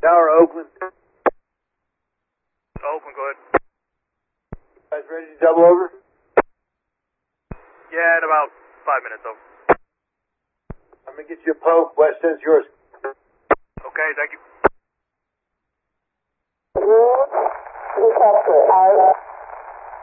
Tower, Oakland. Oakland, go ahead. Guys ready to double over? Yeah, in about 5 minutes, over. I'm gonna get you a poke. West end's yours. Okay, thank you. Detector out.